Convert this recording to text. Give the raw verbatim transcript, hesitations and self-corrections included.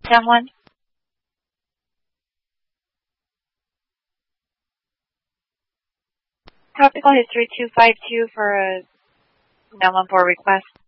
someone? Tropical History two five two for a nine one four request.